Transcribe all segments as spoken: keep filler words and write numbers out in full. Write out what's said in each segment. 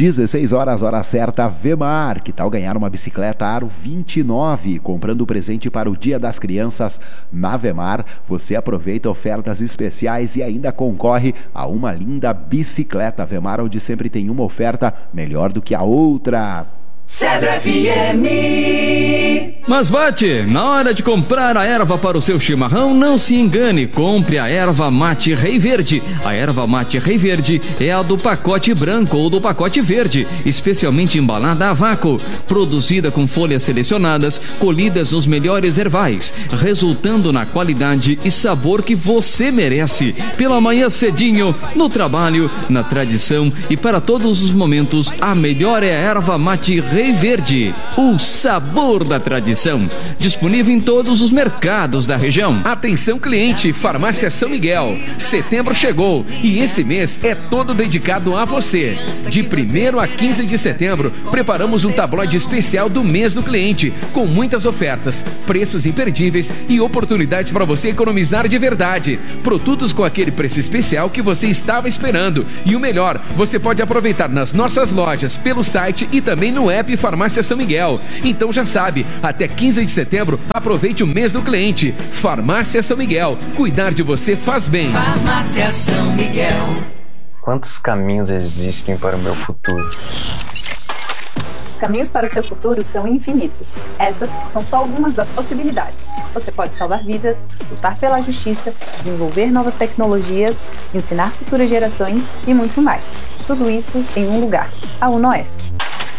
dezesseis horas, hora certa, Vemar. Que tal ganhar uma bicicleta Aro vinte e nove? Comprando presente para o Dia das Crianças na Vemar, você aproveita ofertas especiais e ainda concorre a uma linda bicicleta Vemar, onde sempre tem uma oferta melhor do que a outra. Cedro F M. Mas bate, na hora de comprar a erva para o seu chimarrão, não se engane, compre a erva mate Rei Verde. A erva mate Rei Verde é a do pacote branco ou do pacote verde, especialmente embalada a vácuo, produzida com folhas selecionadas, colhidas nos melhores ervais, resultando na qualidade e sabor que você merece. Pela manhã cedinho, no trabalho, na tradição e para todos os momentos, a melhor é a erva mate Rei Verde, o sabor da tradição. Disponível em todos os mercados da região. Atenção cliente, Farmácia São Miguel. Setembro chegou e esse mês é todo dedicado a você. De primeiro a quinze de setembro, preparamos um tabloide especial do mês do cliente, com muitas ofertas, preços imperdíveis e oportunidades para você economizar de verdade. Produtos com aquele preço especial que você estava esperando. E o melhor, você pode aproveitar nas nossas lojas, pelo site e também no app Farmácia São Miguel. Então já sabe, até quinze de setembro, aproveite o mês do cliente. Farmácia São Miguel. Cuidar de você faz bem. Farmácia São Miguel. Quantos caminhos existem para o meu futuro? Os caminhos para o seu futuro são infinitos. Essas são só algumas das possibilidades. Você pode salvar vidas, lutar pela justiça, desenvolver novas tecnologias, ensinar futuras gerações e muito mais. Tudo isso em um lugar, a UNOESC.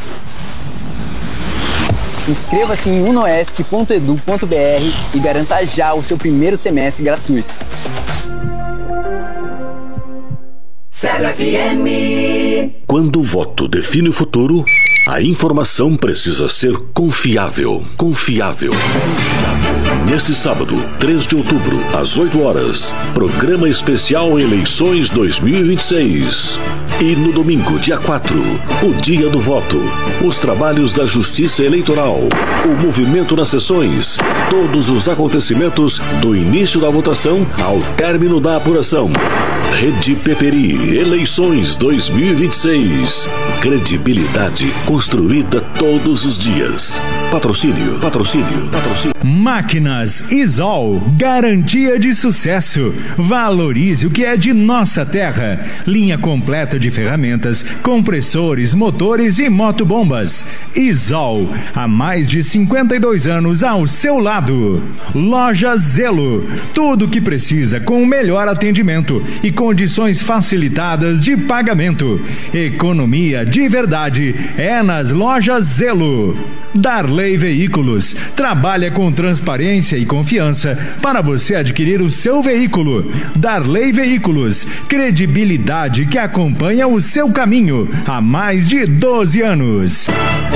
Inscreva-se em unoesc ponto edu ponto br e garanta já o seu primeiro semestre gratuito. Cedro F M. Quando o voto define o futuro, a informação precisa ser confiável. Confiável. Neste sábado, três de outubro, às oito horas, programa especial Eleições dois mil e vinte e seis. E no domingo, dia quatro, o dia do voto, os trabalhos da Justiça Eleitoral, o movimento nas sessões, todos os acontecimentos do início da votação ao término da apuração. Rede Peperi, Eleições dois mil e vinte e seis. Credibilidade construída todos os dias. Patrocínio, patrocínio, patrocínio. Máquinas Isol, garantia de sucesso. Valorize o que é de nossa terra. Linha completa de ferramentas, compressores, motores e motobombas. Isol, há mais de cinquenta e dois anos ao seu lado. Loja Zelo, tudo o que precisa com o melhor atendimento e condições facilitadas de pagamento. Economia de verdade é nas Lojas Zelo. Darley Veículos trabalha com transparência e confiança para você adquirir o seu veículo. Darley Veículos, credibilidade que acompanha o seu caminho há mais de doze anos.